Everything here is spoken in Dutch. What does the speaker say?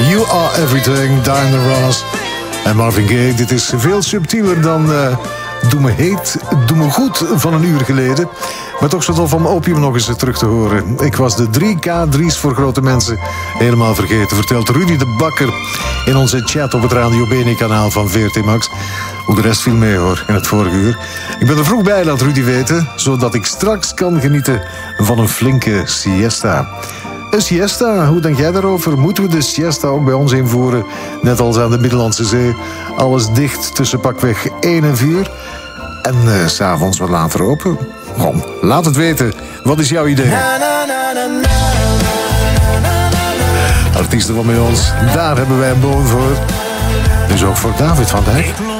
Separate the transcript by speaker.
Speaker 1: You Are Everything, Diana Ross en Marvin Gaye. Dit is veel subtieler dan Doe me heet, doe me goed van een uur geleden. Maar toch zo tof om Opium nog eens terug te horen. Ik was de 3K3's voor grote mensen helemaal vergeten, vertelt Rudy de Bakker in onze chat op het Radio Bene-kanaal van VRT Max. Hoe de rest viel mee hoor, in het vorige uur. Ik ben er vroeg bij, laat Rudy weten, zodat ik straks kan genieten van een flinke siesta. Een siesta, hoe denk jij daarover? Moeten we de siesta ook bij ons invoeren? Net als aan de Middellandse Zee. Alles dicht tussen pakweg 1 en 4. En 's avonds wat later open. Kom, laat het weten. Wat is jouw idee? Artiesten van bij ons, daar hebben wij een boon voor. Dus ook voor David van Dijk.